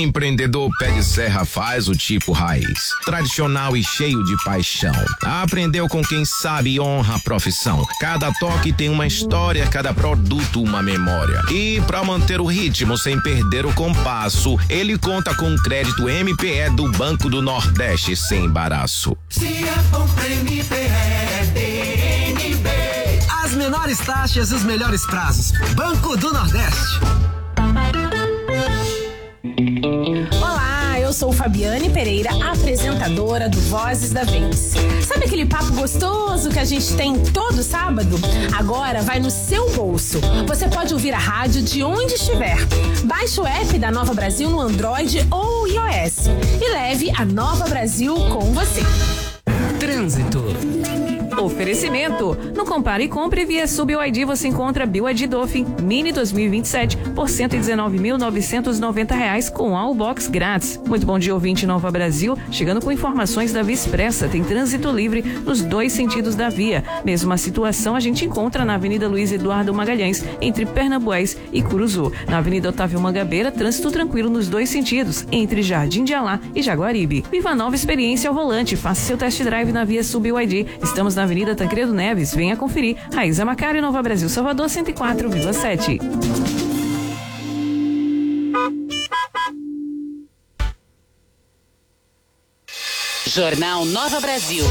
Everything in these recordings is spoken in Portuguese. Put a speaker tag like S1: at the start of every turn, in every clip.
S1: empreendedor pé de serra faz o tipo raiz, tradicional e cheio de paixão. Aprendeu com quem sabe e honra a profissão. Cada toque tem uma história, cada produto uma memória. E pra manter o ritmo sem perder o compasso, ele conta com crédito MPE do Banco do Nordeste sem embaraço.
S2: Se é bom pra MPE, DNB.
S3: As menores taxas e os melhores prazos. Banco do Nordeste.
S4: Olá, eu sou Fabiane Pereira, apresentadora do Vozes da Vez. Sabe aquele papo gostoso que a gente tem todo sábado? Agora vai no seu bolso. Você pode ouvir a rádio de onde estiver. Baixe o app da Nova Brasil no Android ou iOS e leve a Nova Brasil com você.
S3: Trânsito.
S5: Oferecimento. No Compare e Compre via SubBYD você encontra BYD Dolphin Mini 2027 por R$119.990 com All Box grátis. Muito bom dia, ouvinte Nova Brasil. Chegando com informações da Via Expressa. Tem trânsito livre nos dois sentidos da via. Mesma situação a gente encontra na Avenida Luiz Eduardo Magalhães, entre Pernambués e Curuzu. Na Avenida Otávio Mangabeira, trânsito tranquilo nos dois sentidos, entre Jardim de Alá e Jaguaribe. Viva a nova experiência ao volante. Faça seu test drive na via SubBYD. Estamos na Avenida Tancredo Neves, venha conferir. Raíza Macari, Nova Brasil, Salvador, 104,7.
S6: Jornal Nova Brasil.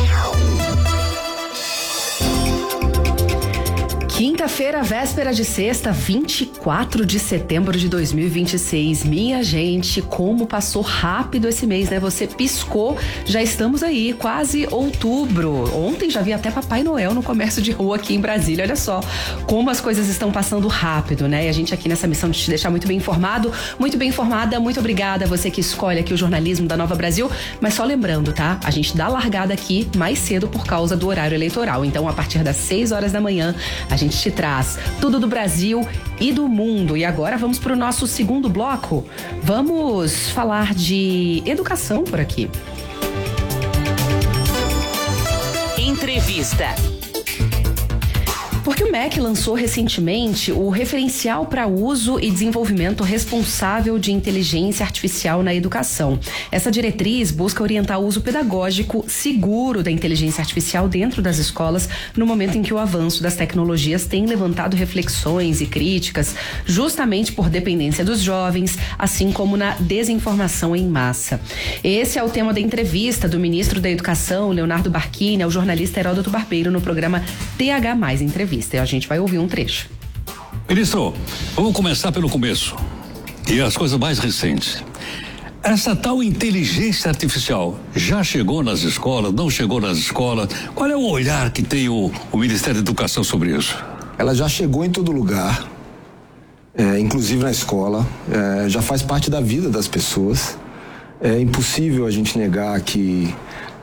S7: Quinta-feira, véspera de sexta, 24 de setembro de 2026. Minha gente, como passou rápido esse mês, né? Você piscou, já estamos aí, quase outubro. Ontem já vi até Papai Noel no comércio de rua aqui em Brasília. Olha só como as coisas estão passando rápido, né? E a gente aqui nessa missão de te deixar muito bem informado, muito bem informada. Muito obrigada a você que escolhe aqui o jornalismo da Nova Brasil. Mas só lembrando, tá? A gente dá largada aqui mais cedo por causa do horário eleitoral. Então, a partir das 6 horas da manhã, a gente te traz tudo do Brasil e do mundo. E agora vamos para o nosso segundo bloco. Vamos falar de educação por aqui.
S6: Entrevista.
S7: Porque o MEC lançou recentemente o referencial para uso e desenvolvimento responsável de inteligência artificial na educação. Essa diretriz busca orientar o uso pedagógico seguro da inteligência artificial dentro das escolas no momento em que o avanço das tecnologias tem levantado reflexões e críticas justamente por dependência dos jovens, assim como na desinformação em massa. Esse é o tema da entrevista do ministro da Educação, Leonardo Barquini, ao jornalista Heródoto Barbeiro no programa TH+ Entrevista. E a gente vai ouvir um trecho.
S8: Ministro, vamos começar pelo começo e as coisas mais recentes. Essa tal inteligência artificial já chegou nas escolas, não chegou nas escolas? Qual é o olhar que tem o Ministério da Educação sobre isso?
S9: Ela já chegou em todo lugar, inclusive na escola, já faz parte da vida das pessoas. É impossível a gente negar que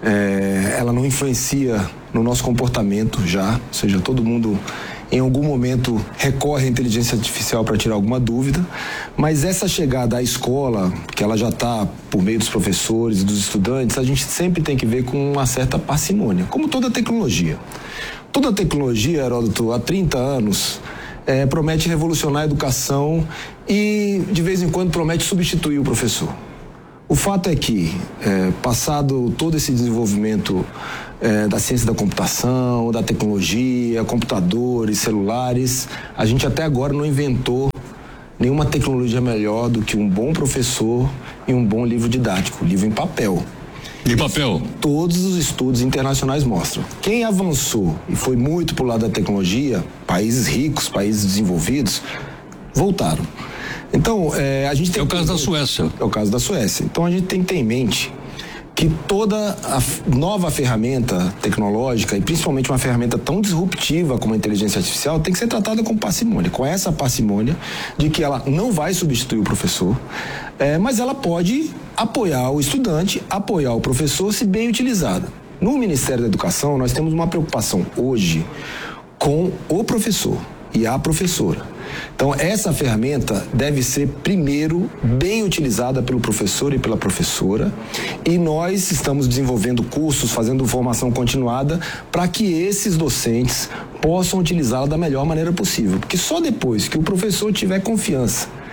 S9: ela não influencia no nosso comportamento já, ou seja, todo mundo em algum momento recorre à inteligência artificial para tirar alguma dúvida, mas essa chegada à escola, que ela já está por meio dos professores e dos estudantes, a gente sempre tem que ver com uma certa parcimônia, como toda tecnologia. Toda tecnologia, Heródoto, há 30 anos, promete revolucionar a educação e de vez em quando promete substituir o professor. O fato é que, passado todo esse desenvolvimento da ciência da computação, da tecnologia, computadores, celulares, a gente até agora não inventou nenhuma tecnologia melhor do que um bom professor e um bom livro didático, livro em papel.
S8: Em papel?
S9: Todos os estudos internacionais mostram. Quem avançou e foi muito pro lado da tecnologia, países ricos, países desenvolvidos, voltaram. Então, a gente tem
S8: o caso da Suécia.
S9: É o caso da Suécia. Então, a gente tem que ter em mente que toda a nova ferramenta tecnológica, e principalmente uma ferramenta tão disruptiva como a inteligência artificial, tem que ser tratada com parcimônia, com essa parcimônia de que ela não vai substituir o professor, mas ela pode apoiar o estudante, apoiar o professor, se bem utilizada. No Ministério da Educação, nós temos uma preocupação hoje com o professor e a professora. Então, essa ferramenta deve ser, primeiro, bem utilizada pelo professor e pela professora, e nós estamos desenvolvendo cursos, fazendo formação continuada, para que esses docentes possam utilizá-la da melhor maneira possível. Porque só depois que o professor tiver confiança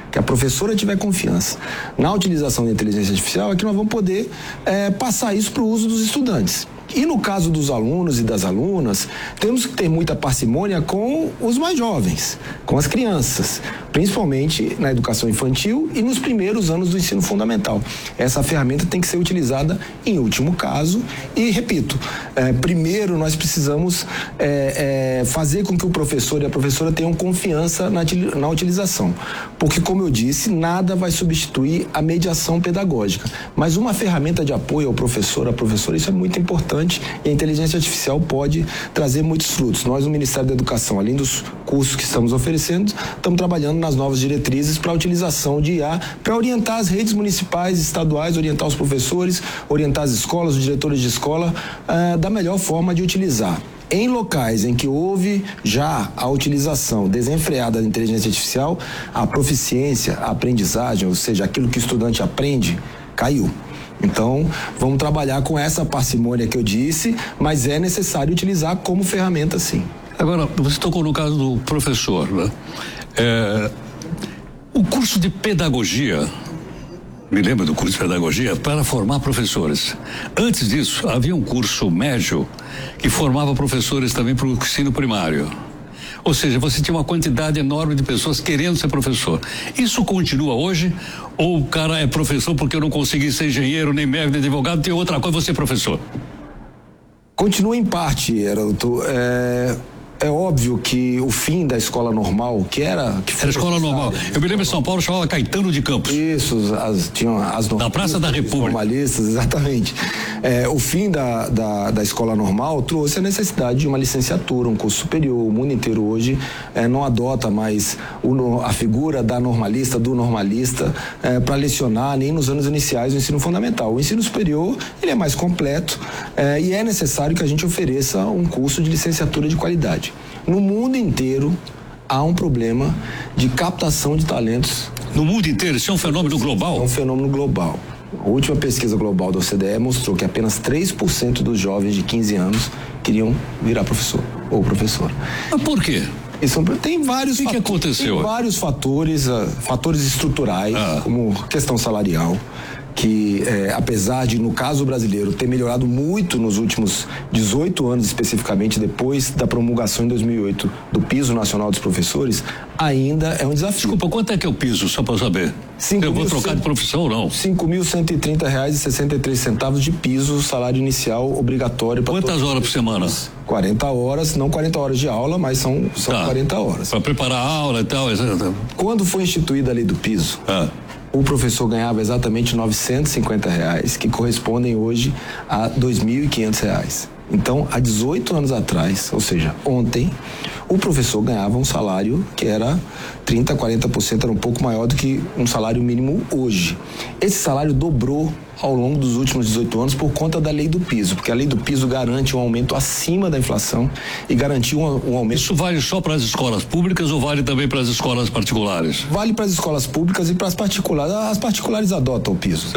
S9: que a professora tiver confiança na utilização da inteligência artificial, é que nós vamos poder passar isso para o uso dos estudantes. E no caso dos alunos e das alunas, temos que ter muita parcimônia com os mais jovens, com as crianças, principalmente na educação infantil e nos primeiros anos do ensino fundamental. Essa ferramenta tem que ser utilizada em último caso e, repito, primeiro nós precisamos fazer com que o professor e a professora tenham confiança na utilização, porque, como eu disse, nada vai substituir a mediação pedagógica, mas uma ferramenta de apoio ao professor, à professora, isso é muito importante. E a inteligência artificial pode trazer muitos frutos. Nós, no Ministério da Educação, além dos cursos que estamos oferecendo, estamos trabalhando nas novas diretrizes para a utilização de IA, para orientar as redes municipais, estaduais, orientar os professores, orientar as escolas, os diretores de escola, da melhor forma de utilizar. Em locais em que houve já a utilização desenfreada da inteligência artificial, a proficiência, a aprendizagem, ou seja, aquilo que o estudante aprende, caiu. Então, vamos trabalhar com essa parcimônia que eu disse, mas é necessário utilizar como ferramenta, sim.
S8: Agora, você tocou no caso do professor, né? O curso de pedagogia, me lembro do curso de pedagogia, para formar professores. Antes disso, havia um curso médio que formava professores também para o ensino primário. Ou seja, você tinha uma quantidade enorme de pessoas querendo ser professor. Isso continua hoje? Ou o cara é professor porque eu não consegui ser engenheiro, nem médico, nem advogado, tem outra coisa, você é professor?
S9: Continua em parte, Heraldo. É óbvio que o fim da escola normal, era escola normal.
S8: Eu me lembro em São Paulo, chamava Caetano de Campos.
S9: Isso, tinham as
S8: na Praça da República.
S9: Normalistas, exatamente. O fim da escola normal trouxe a necessidade de uma licenciatura, um curso superior. O mundo inteiro hoje não adota mais a figura da normalista, do normalista, para lecionar nem nos anos iniciais do ensino fundamental. O ensino superior, ele é mais completo e é necessário que a gente ofereça um curso de licenciatura de qualidade. No mundo inteiro há um problema de captação de talentos.
S8: No mundo inteiro? Isso é um fenômeno global?
S9: É um fenômeno global. A última pesquisa global da OCDE mostrou que apenas 3% dos jovens de 15 anos queriam virar professor ou professora.
S8: Mas por quê?
S9: Tem vários
S8: que aconteceu?
S9: Tem vários fatores estruturais, como questão salarial, que apesar de, no caso brasileiro, ter melhorado muito nos últimos 18 anos, especificamente depois da promulgação em 2008 do Piso Nacional dos Professores, ainda é um desafio.
S8: Desculpa, quanto é que é o piso, só para saber? Eu vou trocar de profissão ou não?
S9: R$ 5.130,63 de piso, salário inicial obrigatório.
S8: Quantas horas por semana?
S9: 40 horas, não 40 horas de aula, mas são 40 horas.
S8: Para preparar a aula e tal.
S9: Quando foi instituída a lei do piso, o professor ganhava exatamente R$ 950, que correspondem hoje a R$ 2.500. Então, há 18 anos atrás, ou seja, ontem, o professor ganhava um salário que era 30%, 40%, era um pouco maior do que um salário mínimo hoje. Esse salário dobrou ao longo dos últimos 18 anos por conta da lei do piso, porque a lei do piso garante um aumento acima da inflação e garantiu um aumento...
S8: Isso vale só para as escolas públicas ou vale também para as escolas particulares?
S9: Vale para as escolas públicas e para as particulares. As particulares adotam o piso.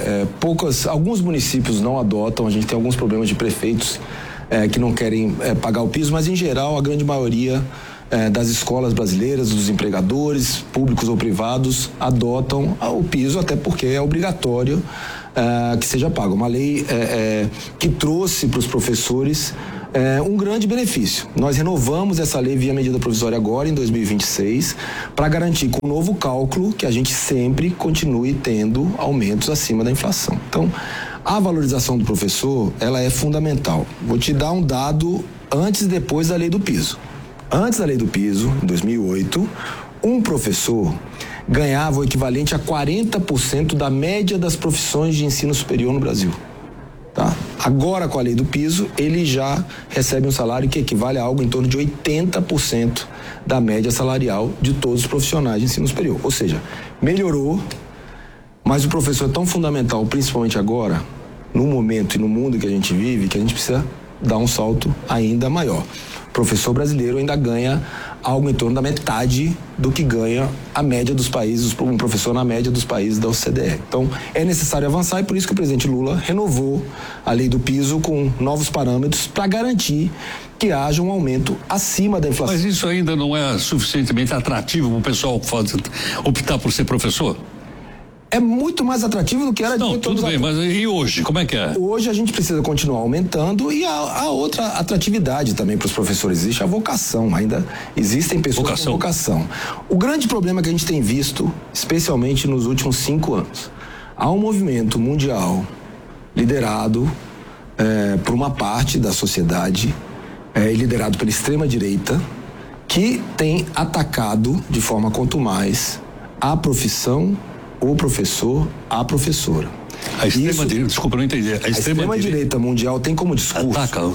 S9: Alguns municípios não adotam, a gente tem alguns problemas de prefeitos que não querem pagar o piso, mas em geral a grande maioria das escolas brasileiras, dos empregadores, públicos ou privados, adotam o piso, até porque é obrigatório que seja pago. Uma lei que trouxe para os professores um grande benefício. Nós renovamos essa lei via medida provisória agora, em 2026, para garantir com o novo cálculo que a gente sempre continue tendo aumentos acima da inflação. Então, a valorização do professor, ela é fundamental. Vou te dar um dado antes e depois da lei do piso. Antes da lei do piso, em 2008, um professor ganhava o equivalente a 40% da média das profissões de ensino superior no Brasil. Tá? Agora, com a lei do piso, ele já recebe um salário que equivale a algo em torno de 80% da média salarial de todos os profissionais de ensino superior. Ou seja, melhorou, mas o professor é tão fundamental, principalmente agora, no momento e no mundo que a gente vive, que a gente precisa dar um salto ainda maior. O professor brasileiro ainda ganha algo em torno da metade do que ganha a média dos países, um professor na média dos países da OCDE. Então, é necessário avançar e por isso que o presidente Lula renovou a lei do piso com novos parâmetros para garantir que haja um aumento acima da inflação.
S8: Mas isso ainda não é suficientemente atrativo para o pessoal optar por ser professor?
S9: É muito mais atrativo do que era.
S8: Não, tudo bem, mas e hoje, como é que é?
S9: Hoje a gente precisa continuar aumentando e há outra atratividade também para os professores. Existe a vocação, ainda existem pessoas com vocação. O grande problema que a gente tem visto, especialmente nos últimos 5 anos, há um movimento mundial liderado por uma parte da sociedade, liderado pela extrema-direita, que tem atacado de forma contumaz a profissão, o professor, a professora.
S8: A extrema-direita, desculpa, não entendi.
S9: A extrema-direita mundial tem como discurso,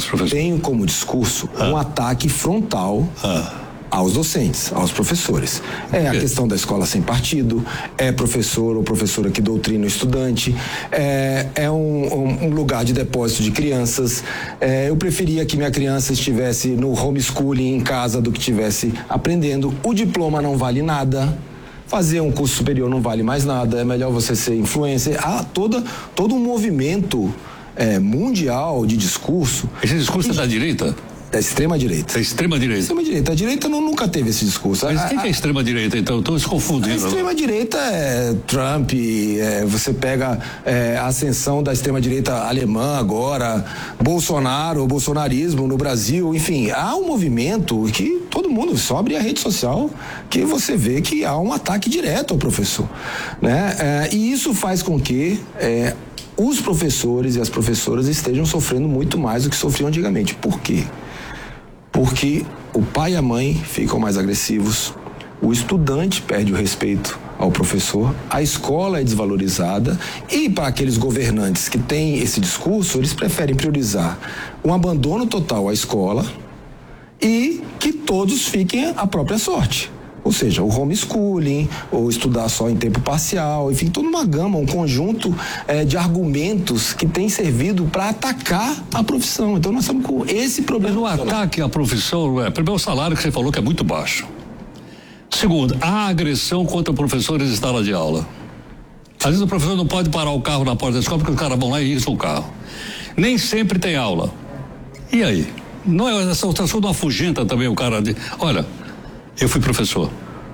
S9: um ataque frontal aos docentes, aos professores. É a questão da escola sem partido, é professor ou professora que doutrina o estudante, é um lugar de depósito de crianças. Eu preferia que minha criança estivesse no homeschooling em casa do que estivesse aprendendo. O diploma não vale nada. Fazer um curso superior não vale mais nada, é melhor você ser influencer. Há todo um movimento mundial de discurso.
S8: Esse discurso é da direita?
S9: Da extrema-direita.
S8: Da extrema-direita.
S9: Extrema-direita. A direita nunca teve esse discurso.
S8: Mas quem é a extrema-direita, então? Estou se confundindo.
S9: A extrema-direita é Trump, você pega a ascensão da extrema-direita alemã agora, Bolsonaro, o bolsonarismo no Brasil, enfim, há um movimento que todo mundo sobre a rede social que você vê que há um ataque direto ao professor, né? E isso faz com que os professores e as professoras estejam sofrendo muito mais do que sofriam antigamente. Por quê? Porque o pai e a mãe ficam mais agressivos, o estudante perde o respeito ao professor, a escola é desvalorizada e para aqueles governantes que têm esse discurso, eles preferem priorizar um abandono total à escola e que todos fiquem à própria sorte. Ou seja, o homeschooling, ou estudar só em tempo parcial, enfim, toda uma gama, um conjunto de argumentos que tem servido para atacar a profissão. Então nós estamos com esse problema.
S8: Mas o ataque à profissão, primeiro o salário que você falou que é muito baixo. Segundo, a agressão contra professores em sala de aula. Às vezes o professor não pode parar o carro na porta da escola porque os caras vão lá e riscam o carro. Nem sempre tem aula. E aí? Não é essa situação não afugenta também o cara de... Olha, eu fui professor.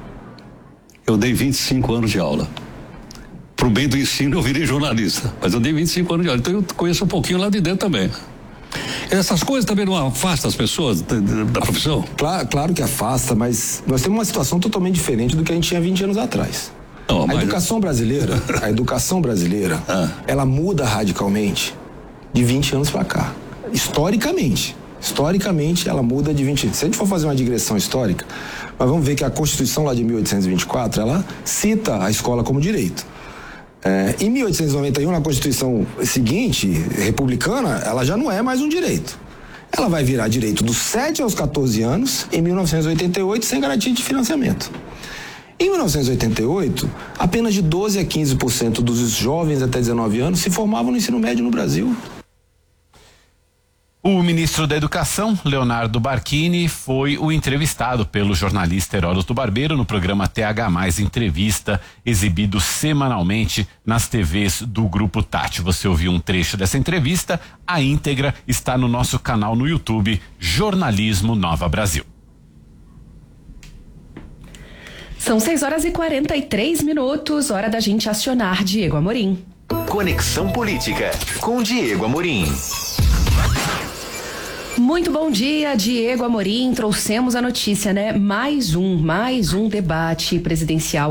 S8: Eu dei 25 anos de aula. Pro bem do ensino eu virei jornalista, mas eu dei 25 anos de aula, então eu conheço um pouquinho lá de dentro também. Essas coisas também não afastam as pessoas da profissão?
S9: Claro que afasta, mas nós temos uma situação totalmente diferente do que a gente tinha 20 anos atrás.
S8: Não,
S9: a educação brasileira, ela muda radicalmente de 20 anos para cá. Historicamente, ela muda de 20 anos. Se a gente for fazer uma digressão histórica, nós vamos ver que a Constituição lá de 1824, ela cita a escola como direito. Em 1891, na Constituição seguinte, republicana, ela já não é mais um direito. Ela vai virar direito dos 7 aos 14 anos, em 1988, sem garantia de financiamento. Em 1988, apenas de 12 a 15% dos jovens até 19 anos se formavam no ensino médio no Brasil.
S10: O ministro da Educação, Leonardo Barquini, foi o entrevistado pelo jornalista Heródoto Barbeiro no programa TH+, Entrevista, exibido semanalmente nas TVs do Grupo Tati. Você ouviu um trecho dessa entrevista, a íntegra está no nosso canal no YouTube, Jornalismo Nova Brasil.
S7: São 6h43, hora da gente acionar Diego Amorim.
S1: Conexão Política, com Diego Amorim.
S7: Muito bom dia, Diego Amorim. Trouxemos a notícia, né? Mais um debate presidencial